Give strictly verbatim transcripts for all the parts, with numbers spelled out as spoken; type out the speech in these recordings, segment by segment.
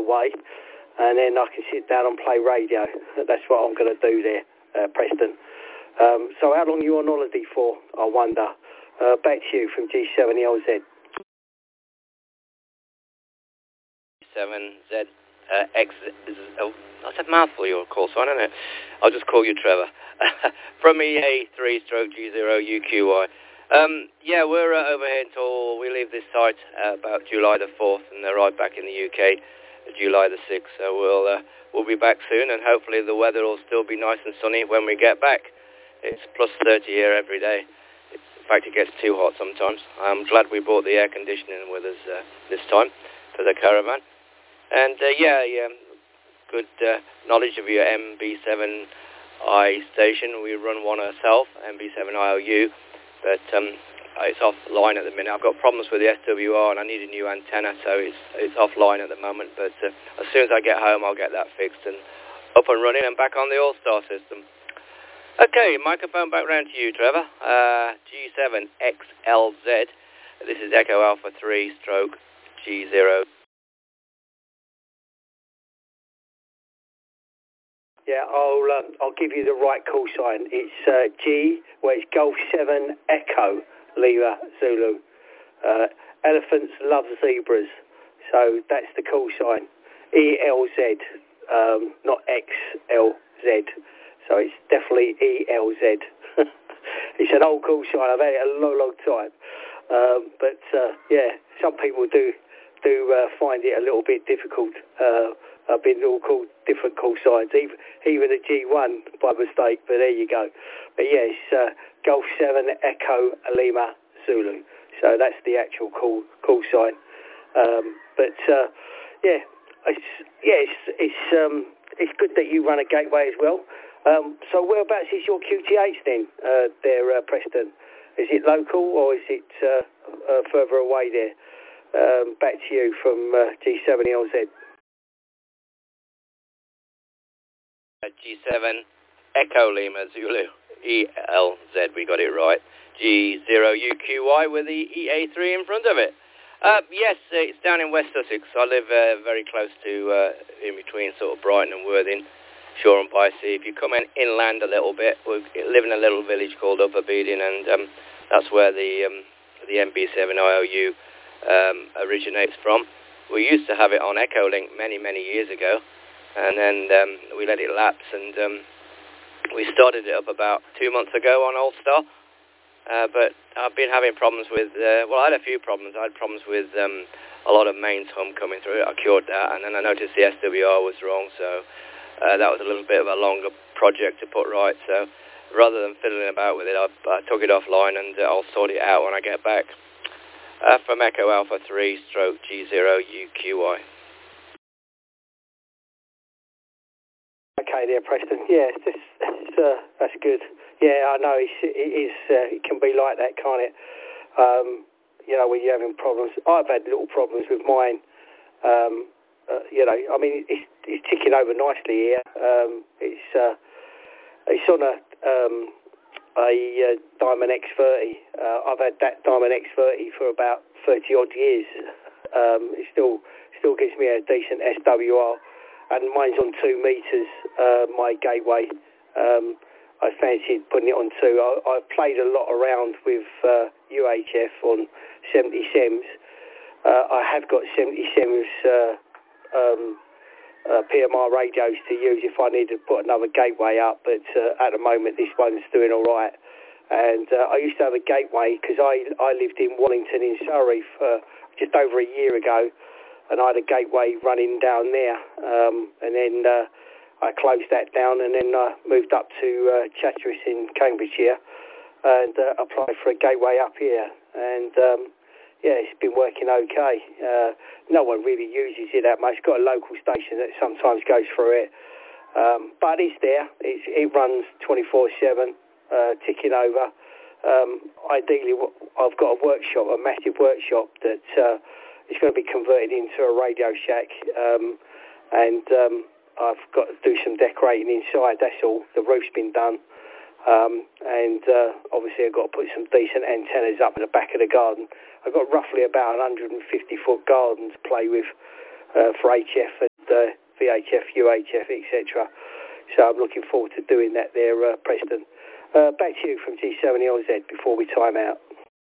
way, and then I can sit down and play radio. That's what I'm going to do there, uh, Preston. Um, so how long are you on holiday for, I wonder? Uh, back to you from G seven L Z. seven Z uh, X. Oh, that's a mouthful, your call sign, isn't it? I'll just call you Trevor. From E A three stroke G zero U Q Y. Um, yeah, we're uh, over here until we leave this site uh, about July the fourth and arrive back in the U K July the sixth. So we'll uh, we'll be back soon, and hopefully the weather will still be nice and sunny when we get back. It's plus thirty here every day. It's, in fact, it gets too hot sometimes. I'm glad we brought the air conditioning with us uh, this time for the caravan. And uh, yeah, yeah, good uh, knowledge of your M B seven I station. We run one ourselves, M B seven I O U, but um, it's offline at the minute. I've got problems with the S W R and I need a new antenna, so it's it's offline at the moment. But uh, as soon as I get home, I'll get that fixed and up and running and back on the All-Star system. Okay, microphone back round to you, Trevor. Uh, G seven X L Z. This is Echo Alpha three stroke G zero. Yeah, I'll um, I'll give you the right call sign. It's uh, G, well, it's Golf seven Echo Lima Zulu. Uh, elephants love zebras, so that's the call sign. E L Z, um, not X L Z. So it's definitely E L Z. It's an old call sign. I've had it a long, long time. Um, but uh, yeah, some people do do uh, find it a little bit difficult. Uh, I've been all called different call signs, even even a G one by mistake. But there you go. But yeah, it's uh, Golf seven Echo Lima Zulu. So that's the actual call call sign. Um, but uh, yeah, it's yeah, it's it's um, it's good that you run a gateway as well. Um, so whereabouts is your Q T H then, uh, there, uh, Preston? Is it local or is it uh, uh, further away there? Um, back to you from uh, G seven L Z. G seven Echo Lima Zulu, E L Z, we got it right. G zero U Q Y with the E A three in front of it. Uh, yes, it's down in West Sussex. I live uh, very close to, uh, in between sort of Brighton and Worthing, Shore and Bicey. If you come in inland a little bit, we live in a little village called Upper Beeding, and um, that's where the um, the M B seven I O U um, originates from. We used to have it on Echolink many, many years ago, and then um, we let it lapse, and um, we started it up about two months ago on All-Star. Uh, but I've been having problems with, uh, well, I had a few problems. I had problems with um, a lot of mains hum coming through. I cured that, and then I noticed the S W R was wrong, so uh, that was a little bit of a longer project to put right. So rather than fiddling about with it, I, I took it offline, and uh, I'll sort it out when I get back. Uh, from Echo Alpha three stroke G zero U Q Y. Okay there, Preston. Yeah, it's, it's, uh, that's good. Yeah, I know it's, it is. Uh, it can be like that, can't it? Um, you know, when you're having problems. I've had little problems with mine. Um, uh, you know, I mean, it's, it's ticking over nicely here. Um, it's uh, it's on a um, a uh, Diamond X thirty. Uh, I've had that Diamond X thirty for about thirty odd years. Um, it still still gives me a decent S W R, and mine's on two meters. Uh, my gateway. Um, I fancied putting it on two. I, I've played a lot around with uh, U H F on seventy sems. Uh, I have got seventy sems uh, um, uh, P M R radios to use if I need to put another gateway up, but uh, at the moment this one's doing all right. And uh, I used to have a gateway because I, I lived in Wallington in Surrey for just over a year ago, and I had a gateway running down there, um, and then uh, I closed that down, and then I moved up to uh, Chatteris in Cambridgeshire and uh, applied for a gateway up here. And um, yeah, it's been working okay. Uh, no one really uses it that much. It's got a local station that sometimes goes through it, um, but it's there. It's, it runs twenty-four seven, uh, ticking over. Um, ideally, I've got a workshop, a massive workshop that uh, is going to be converted into a Radio Shack, um, and um, I've got to do some decorating inside, that's all. The roof's been done. Um, and uh, obviously I've got to put some decent antennas up at the back of the garden. I've got roughly about a one hundred fifty foot garden to play with. uh, for H F and uh, V H F, U H F, et cetera. So I'm looking forward to doing that there, uh, Preston. Uh, back to you from G seven L Z before we time out.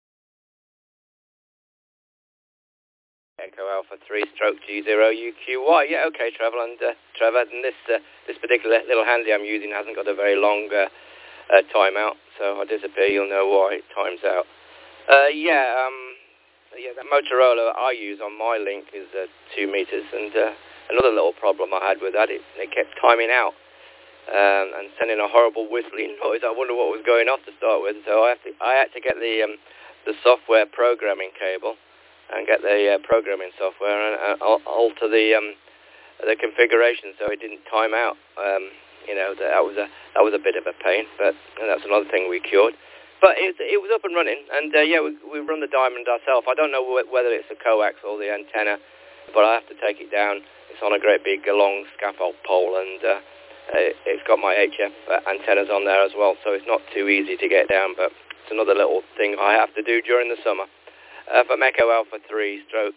Echo Alpha three stroke G zero U Q Y. Yeah, okay, Trevor. And uh, Trevor, and this uh, this particular little handy I'm using hasn't got a very long uh, uh, timeout, so I disappear. You'll know why it times out. Uh, yeah, um, yeah. That Motorola I use on my link is uh, two meters, and uh, another little problem I had with that, it, it kept timing out um, and sending a horrible whistling noise. I wonder what was going off to start with. So I have to, I had to get the um, the software programming cable and get the uh, programming software and uh, alter the um, the configuration so it didn't time out. Um, you know, that, that was a that was a bit of a pain, but and that's another thing we cured. But it, it was up and running, and uh, yeah, we, we run the Diamond ourselves. I don't know wh- whether it's the coax or the antenna, but I have to take it down. It's on a great big long scaffold pole, and uh, it, it's got my H F antennas on there as well, so it's not too easy to get down, but it's another little thing I have to do during the summer. Uh, from Echo Alpha three stroke.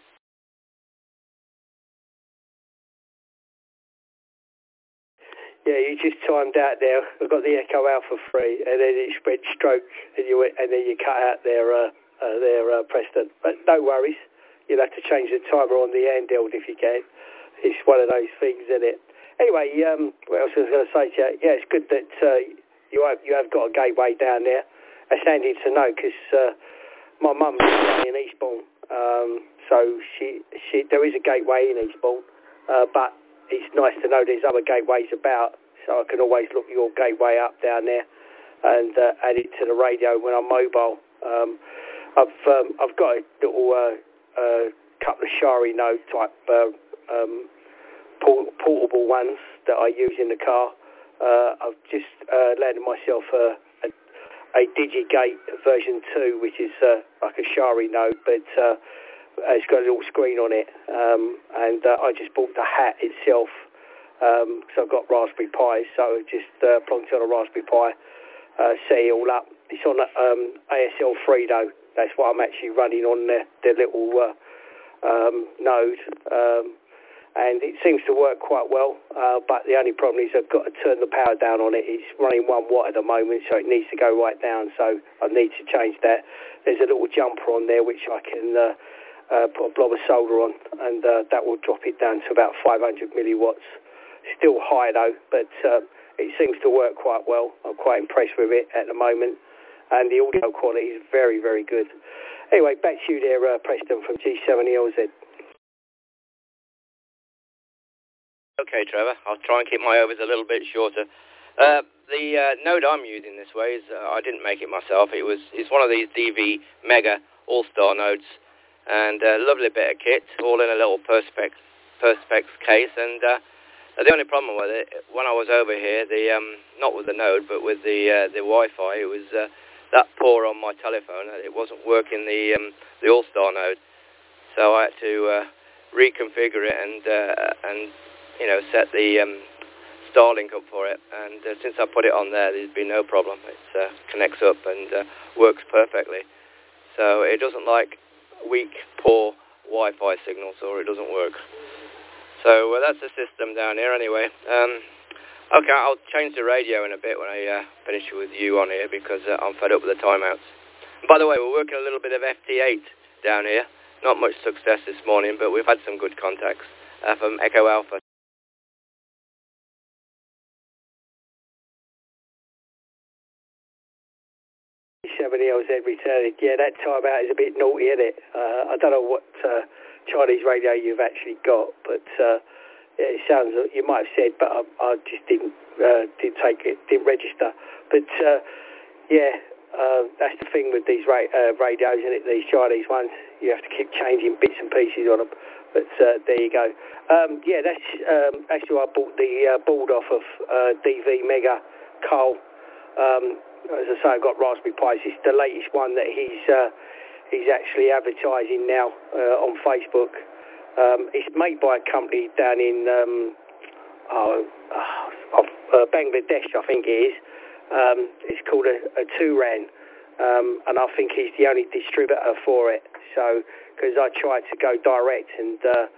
Yeah, you just timed out there. We've got the Echo Alpha three, and then it went stroke, and you and then you cut out their uh, uh, their uh, Preston. But no worries, you'll have to change the timer on the handheld if you can. It's one of those things, isn't it? Anyway, um, what else was I going to say to you? Yeah, it's good that uh, you have you have got a gateway down there. That's handy to know because. Uh, My mum is in Eastbourne, um, so she, she there is a gateway in Eastbourne, uh, but it's nice to know there's other gateways about, so I can always look your gateway up down there and uh, add it to the radio when I'm mobile. Um, I've um, I've got a little uh, uh, couple of Shari node type uh, um, port- portable ones that I use in the car. Uh, I've just uh, landed myself a. a a DigiGate version two, which is uh, like a Shari node, but uh, it's got a little screen on it. Um, and uh, I just bought the hat itself, um, so I've got Raspberry Pi, so I just uh, plugged it on a Raspberry Pi, uh, set it all up. It's on um, A S L three though. That's what I'm actually running on the, the little uh, um, node. Um, and it seems to work quite well, uh, but the only problem is I've got to turn the power down on it. It's running one watt at the moment, so it needs to go right down, so I need to change that. There's a little jumper on there which I can uh, uh, put a blob of solder on, and uh, that will drop it down to about five hundred milliwatts. Still high though, but uh, it seems to work quite well. I'm quite impressed with it at the moment, and the audio quality is very, very good. Anyway, back to you there, uh, Preston from G seven L Z. Okay, Trevor, I'll try and keep my overs a little bit shorter. Uh, the uh, node I'm using this way is, uh, I didn't make it myself. It was, it's one of these D V Mega All-Star nodes, and a uh, lovely bit of kit, all in a little Perspex, Perspex case, and uh, the only problem with it, when I was over here, the um, not with the node, but with the uh, the Wi-Fi, it was uh, that poor on my telephone, it wasn't working the um, the All-Star node, so I had to uh, reconfigure it and uh, and you know, set the um, Starlink up for it, and uh, since I put it on there, there's been no problem. It uh, connects up and uh, works perfectly. So it doesn't like weak, poor Wi-Fi signals, or it doesn't work. So uh, that's the system down here anyway. Um, okay, I'll change the radio in a bit when I uh, finish with you on here, because uh, I'm fed up with the timeouts. And by the way, we're working a little bit of F T eight down here. Not much success this morning, but we've had some good contacts uh, from Echo Alpha. seven L Z returning. Yeah, that timeout is a bit naughty, isn't it? Uh, I don't know what uh, Chinese radio you've actually got, but uh, yeah, it sounds, you might have said, but I, I just didn't uh, didn't take it, didn't register. But uh, yeah, uh, that's the thing with these ra- uh, radios, isn't it? These Chinese ones, you have to keep changing bits and pieces on them. But uh, there you go. Um, yeah, that's um, actually I bought the uh, board off of uh, D V Mega Carl. Um, As I say, I've got Raspberry Pis. It's the latest one that he's uh, he's actually advertising now uh, on Facebook. Um, it's made by a company down in um, oh, uh, uh, Bangladesh, I think it is. Um, it's called a, a Turan, um, and I think he's the only distributor for it. So, because I tried to go direct, and uh,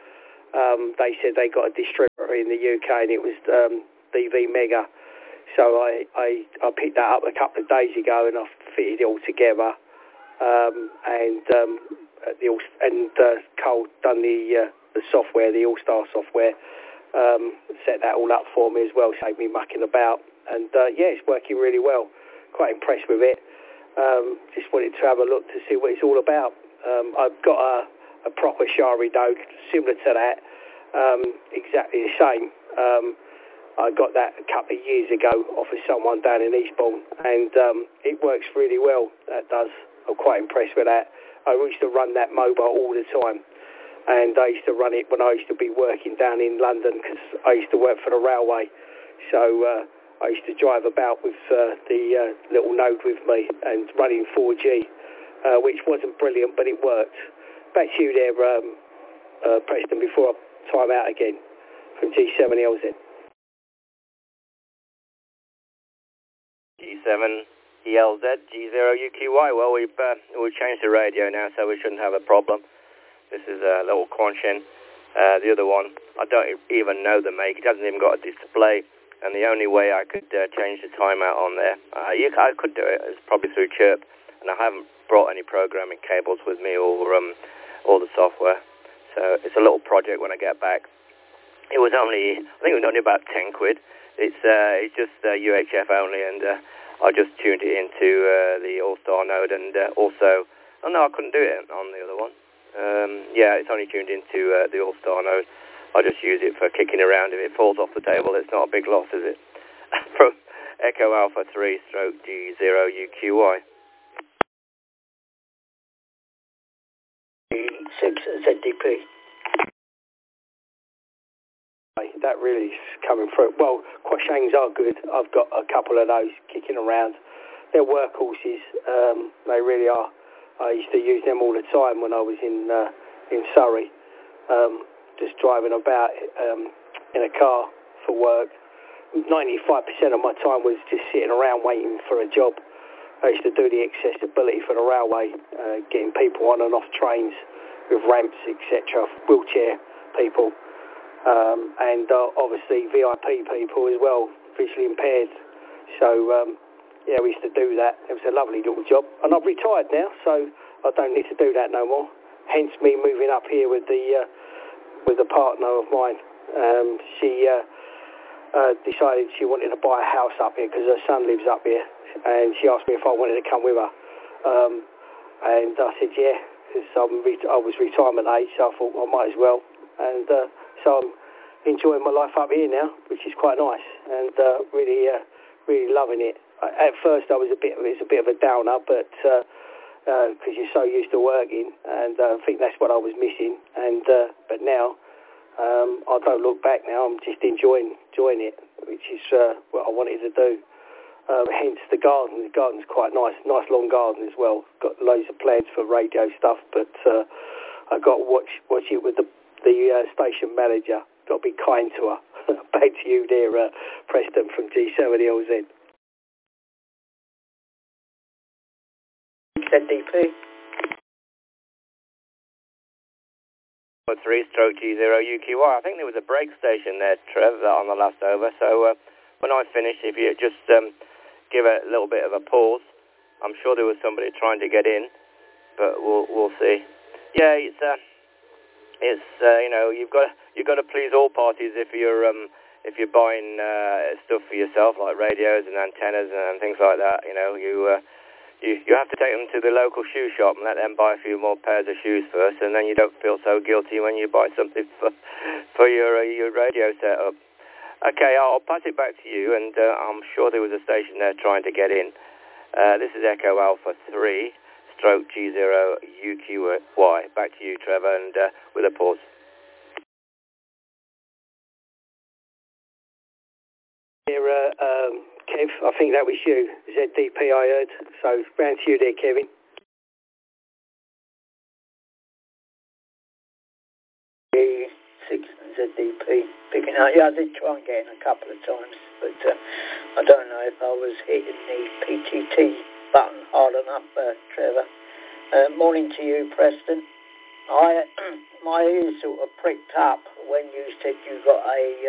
Um, they said they got a distributor in the U K and it was um, D V Mega. So I, I, I picked that up a couple of days ago and I fitted it all together. Um, and um, the and uh, Cole done the uh, the software, the All-Star software, um, set that all up for me as well, saved me mucking about. And uh, yeah, it's working really well. Quite impressed with it. Um, just wanted to have a look to see what it's all about. Um, I've got a, a proper Shari Dode similar to that, um, exactly the same. Um, I got that a couple of years ago off of someone down in Eastbourne, and um, it works really well. That does. I'm quite impressed with that. I used to run that mobile all the time, and I used to run it when I used to be working down in London because I used to work for the railway. So uh, I used to drive about with uh, the uh, little node with me and running four G, uh, which wasn't brilliant, but it worked. Back to you there, um, uh, Preston, before I time out again from G seven L Z. G seven E L Z, G zero U Q Y. Well, we've, uh, we've changed the radio now, so we shouldn't have a problem. This is a little Quanshin. Uh, the other one, I don't even know the make. It hasn't even got a display. And the only way I could uh, change the timeout on there, uh, you, I could do it, it's probably through Chirp. And I haven't brought any programming cables with me or um, all the software. So it's a little project when I get back. It was only, I think it was only about ten quid. It's uh, it's just uh, U H F only, and uh, I just tuned it into uh, the All-Star node, and uh, also, oh no, I couldn't do it on the other one. Um, yeah, it's only tuned into uh, the All-Star node. I just use it for kicking around. If it falls off the table, it's not a big loss, is it? From Echo Alpha three stroke G zero U Q Y. six Z D P. That really is coming through. Well, Quashangs are good. I've got a couple of those kicking around. They're workhorses. Um, they really are. I used to use them all the time when I was in uh, in Surrey, um, just driving about um, in a car for work. ninety-five percent of my time was just sitting around waiting for a job. I used to do the accessibility for the railway, uh, getting people on and off trains with ramps, et cetera, wheelchair people. Um, and uh, obviously V I P people as well, visually impaired. So, um, yeah, we used to do that. It was a lovely little job. And I've retired now, so I don't need to do that no more. Hence me moving up here with the uh, with a partner of mine. Um, she uh, uh, decided she wanted to buy a house up here because her son lives up here. And she asked me if I wanted to come with her. Um, and I said, yeah, because I was retirement age, so I thought I might as well. And uh, so I'm enjoying my life up here now, which is quite nice, and uh, really, uh, really loving it. At first, I was a bit, it was a bit of a downer, but because uh, uh, you're so used to working, and uh, I think that's what I was missing. And uh, but now, um, I don't look back now. I'm just enjoying, enjoying it, which is uh, what I wanted to do. Um, hence the garden. The garden's quite nice, nice long garden as well. Got loads of plans for radio stuff, but uh, I got to watch, watch it with the. the uh, station manager. Got to be kind to her. Back to you there, uh, Preston from G seven L Z. Z D P. three stroke G zero U Q Y. I think there was a break station there, Trev, on the last over. So uh, when I finish, if you just um, give a little bit of a pause, I'm sure there was somebody trying to get in, but we'll we'll see. Yeah, it's uh, it's uh, you know you've got you've got to please all parties if you're um if you're buying uh, stuff for yourself like radios and antennas and things like that. You know you. Uh, You, you have to take them to the local shoe shop and let them buy a few more pairs of shoes first, and then you don't feel so guilty when you buy something for for your uh, your radio setup. Okay, I'll pass it back to you, and uh, I'm sure there was a station there trying to get in. Uh, this is Echo Alpha three, stroke G zero U Q Y. Back to you, Trevor, and uh, with a pause. Here, uh, um, Kev, I think that was you. Z D P I heard. So, round to you there, Kevin. six Z D P picking up. Yeah, I did try and get in a couple of times, but uh, I don't know if I was hitting the P T T button hard enough, uh, Trevor. Uh, morning to you, Preston. I my ears sort of pricked up when you said you got a